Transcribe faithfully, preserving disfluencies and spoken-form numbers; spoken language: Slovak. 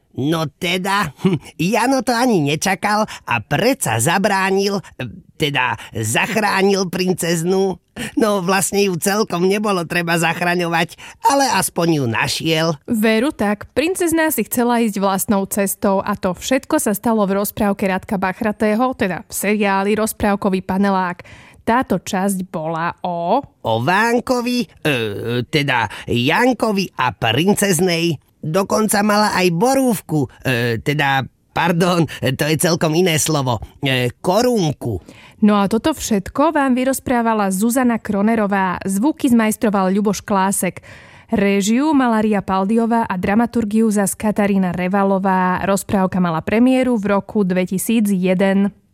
No teda, Jano to ani nečakal a predsa zabránil, teda zachránil princeznu. No vlastne ju celkom nebolo treba zachraňovať, ale aspoň ju našiel. Veru tak, princezná si chcela ísť vlastnou cestou a to všetko sa stalo v rozprávke Radka Bachratého, teda v seriáli Rozprávkový panelák. Táto časť bola o... O Vánkovi, e, teda Jankovi a princeznej. Dokonca mala aj borúvku, e, teda, pardon, to je celkom iné slovo, e, korúnku. No a toto všetko vám vyrozprávala Zuzana Kronerová, zvuky zmajstroval Ľuboš Klásek. Réžiu mala Ria Paldiová a dramaturgiu zas Katarína Revalová. Rozprávka mala premiéru v roku dvetisícjeden.